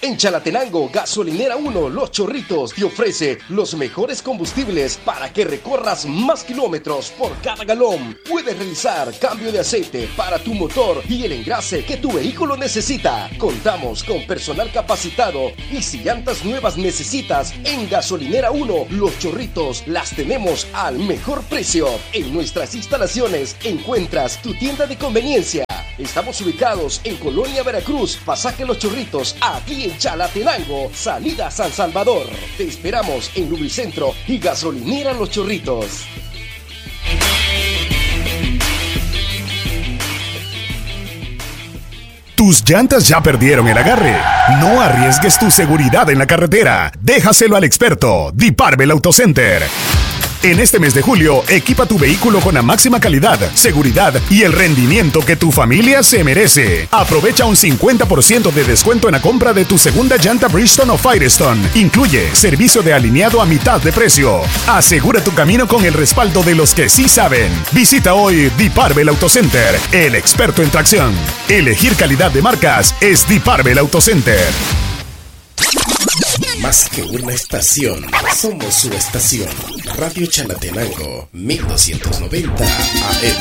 En Chalatenango, Gasolinera 1, Los Chorritos te ofrece los mejores combustibles para que recorras más kilómetros por cada galón. Puedes realizar cambio de aceite para tu motor y el engrase que tu vehículo necesita. Contamos con personal capacitado y si llantas nuevas necesitas, en Gasolinera 1, Los Chorritos las tenemos al mejor precio. En nuestras instalaciones encuentras tu tienda de conveniencia. Estamos ubicados en Colonia Veracruz, Pasaje Los Chorritos, aquí en Chalatenango, salida San Salvador. Te esperamos en Lubricentro y Gasolinera Los Chorritos. ¿Tus llantas ya perdieron el agarre? No arriesgues tu seguridad en la carretera. Déjaselo al experto, Diparbel Auto Center. En este mes de julio, equipa tu vehículo con la máxima calidad, seguridad y el rendimiento que tu familia se merece. Aprovecha un 50% de descuento en la compra de tu segunda llanta Bridgestone o Firestone. Incluye servicio de alineado a mitad de precio. Asegura tu camino con el respaldo de los que sí saben. Visita hoy Diparbel Auto Center, el experto en tracción. Elegir calidad de marcas es Diparbel Auto Center. Más que una estación, somos su estación. Radio Chalatenango, 1290 AM.